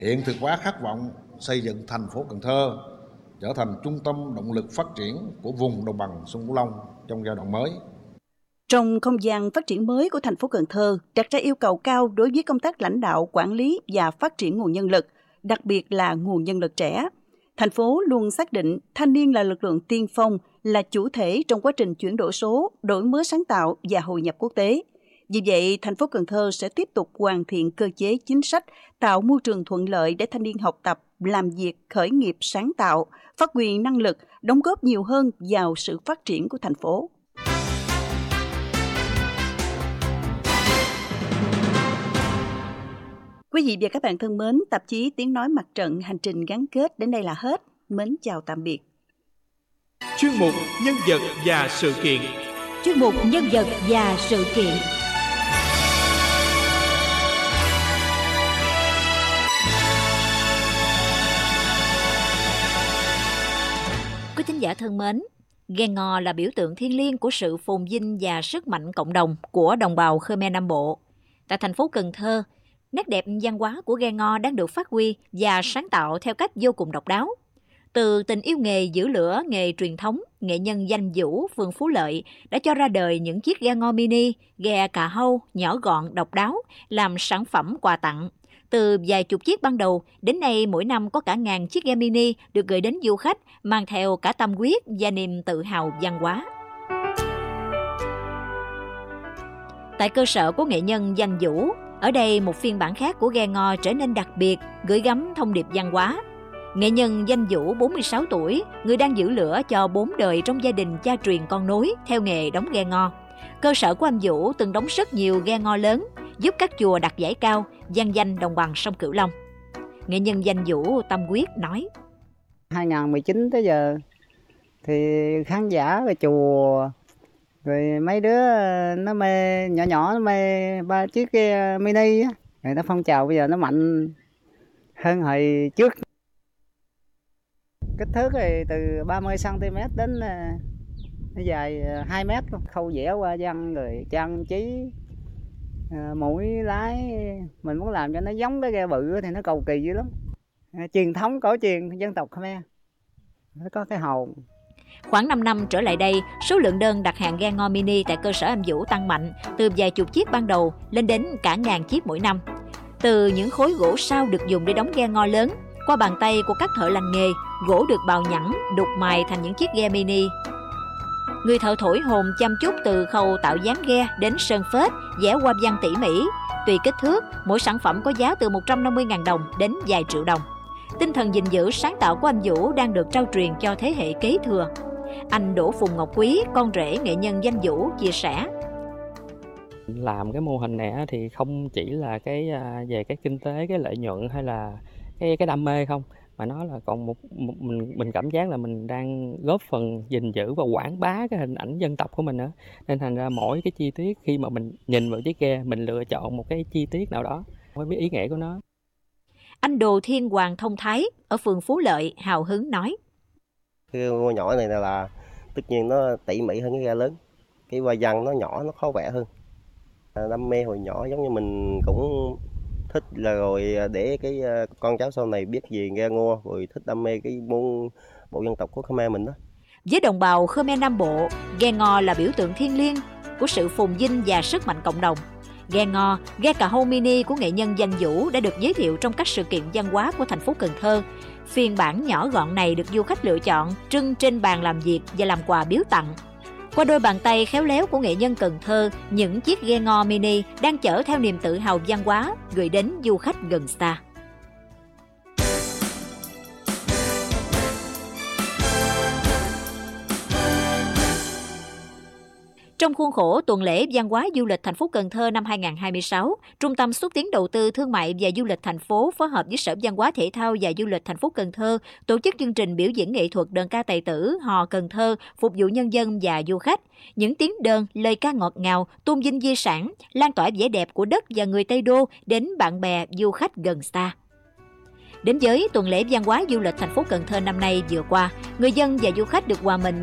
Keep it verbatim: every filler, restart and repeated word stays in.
hiện thực hóa khát vọng xây dựng thành phố Cần Thơ trở thành trung tâm động lực phát triển của vùng đồng bằng sông Cửu Long trong giai đoạn mới. Trong không gian phát triển mới của thành phố Cần Thơ, đặt ra yêu cầu cao đối với công tác lãnh đạo, quản lý và phát triển nguồn nhân lực, đặc biệt là nguồn nhân lực trẻ. Thành phố luôn xác định thanh niên là lực lượng tiên phong, là chủ thể trong quá trình chuyển đổi số, đổi mới sáng tạo và hội nhập quốc tế. Vì vậy, thành phố Cần Thơ sẽ tiếp tục hoàn thiện cơ chế chính sách, tạo môi trường thuận lợi để thanh niên học tập, làm việc, khởi nghiệp sáng tạo, phát huy năng lực, đóng góp nhiều hơn vào sự phát triển của thành phố. Quý vị và các bạn thân mến, tạp chí Tiếng Nói Mặt Trận Hành trình gắn kết đến đây là hết. Mến chào tạm biệt. Chuyên mục Nhân vật và sự kiện. Chuyên mục Nhân vật và sự kiện. Quý thính giả thân mến, ghe ngò là biểu tượng thiêng liêng của sự phồn vinh và sức mạnh cộng đồng của đồng bào Khmer Nam Bộ. Tại thành phố Cần Thơ, nét đẹp văn hóa của ghe ngò đang được phát huy và sáng tạo theo cách vô cùng độc đáo. Từ tình yêu nghề giữ lửa nghề truyền thống, nghệ nhân danh Vũ, phường Phú Lợi đã cho ra đời những chiếc ghe ngò mini, ghe cà hâu nhỏ gọn độc đáo làm sản phẩm quà tặng. Từ vài chục chiếc ban đầu, đến nay mỗi năm có cả ngàn chiếc ghe mini được gửi đến du khách, mang theo cả tâm huyết và niềm tự hào văn hóa. Tại cơ sở của nghệ nhân danh Vũ, ở đây một phiên bản khác của ghe ngò trở nên đặc biệt, gửi gắm thông điệp văn hóa. Nghệ nhân danh Vũ bốn mươi sáu tuổi, người đang giữ lửa cho bốn đời trong gia đình cha truyền con nối theo nghề đóng ghe ngò. Cơ sở của anh Vũ từng đóng rất nhiều ghe ngò lớn, giúp các chùa đạt giải cao, vang danh đồng bằng sông Cửu Long. Nghệ nhân danh Vũ tâm huyết nói: hai không một chín tới giờ thì khán giả về chùa rồi mấy đứa nó mê nhỏ nhỏ nó mê ba chiếc ghe mini á, rồi nó phong trào bây giờ nó mạnh hơn hồi trước. Kích thước thì từ ba mươi xăng ti mét đến nó dài hai mét, khâu vẽ qua văn rồi trang trí mũi lái. Mình muốn làm cho nó giống cái ghe bự thì nó cầu kỳ dữ lắm. Truyền thống cổ truyền dân tộc Khmer, nó có cái hồn. Khoảng năm năm trở lại đây, số lượng đơn đặt hàng ghe ngò mini tại cơ sở anh Vũ tăng mạnh, từ vài chục chiếc ban đầu lên đến cả ngàn chiếc mỗi năm. Từ những khối gỗ sao được dùng để đóng ghe ngò lớn, qua bàn tay của các thợ lành nghề, gỗ được bào nhẵn, đục mài thành những chiếc ghe mini. Người thợ thổi hồn chăm chút từ khâu tạo dáng ghe đến sơn phết, vẽ hoa văn tỉ mỉ. Tùy kích thước, mỗi sản phẩm có giá từ một trăm năm mươi nghìn đồng đến vài triệu đồng. Tinh thần gìn giữ sáng tạo của anh Vũ đang được trao truyền cho thế hệ kế thừa. Anh Đỗ Phùng Ngọc Quý, con rể nghệ nhân danh Vũ, chia sẻ: làm cái mô hình này thì không chỉ là cái về cái kinh tế, cái lợi nhuận hay là cái cái đam mê không, mà nó là còn một, một mình mình cảm giác là mình đang góp phần gìn giữ và quảng bá cái hình ảnh dân tộc của mình nữa. Nên thành ra mỗi cái chi tiết khi mà mình nhìn vào chiếc ghe, mình lựa chọn một cái chi tiết nào đó mới biết ý nghĩa của nó. Anh Đồ Thiên Hoàng Thông Thái ở phường Phú Lợi hào hứng nói: cái ngôi nhỏ này là tất nhiên nó tỉ mỉ hơn cái ghe lớn, cái hoa văn nó nhỏ, nó khó vẽ hơn. Đam mê hồi nhỏ giống như mình cũng thích là rồi để cái con cháu sau này biết gì ghe ngô, rồi thích đam mê cái môn bộ dân tộc của Khmer mình đó. Với đồng bào Khmer Nam Bộ, ghe ngò là biểu tượng thiêng liêng của sự phồn vinh và sức mạnh cộng đồng. Ghe ngò, ghe cà hâu mini của nghệ nhân danh Vũ đã được giới thiệu trong các sự kiện văn hóa của thành phố Cần Thơ. Phiên bản nhỏ gọn này được du khách lựa chọn, trưng trên bàn làm việc và làm quà biếu tặng. Qua đôi bàn tay khéo léo của nghệ nhân Cần Thơ, những chiếc ghe ngò mini đang chở theo niềm tự hào văn hóa gửi đến du khách gần xa. Trong khuôn khổ tuần lễ văn hóa du lịch thành phố Cần Thơ năm hai không hai sáu, Trung tâm xúc tiến đầu tư thương mại và du lịch thành phố phối hợp với Sở Văn hóa Thể thao và Du lịch thành phố Cần Thơ tổ chức chương trình biểu diễn nghệ thuật đơn ca tài tử hò Cần Thơ phục vụ nhân dân và du khách. Những tiếng đơn, lời ca ngọt ngào, tôn vinh di sản, lan tỏa vẻ đẹp của đất và người Tây Đô đến bạn bè du khách gần xa. Đến với tuần lễ văn hóa du lịch thành phố Cần Thơ năm nay vừa qua, người dân và du khách được hòa mình